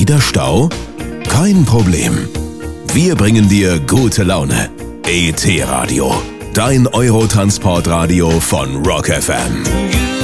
wieder Stau? Kein Problem. Wir bringen dir gute Laune. ET Radio, dein Eurotransportradio von Rock FM.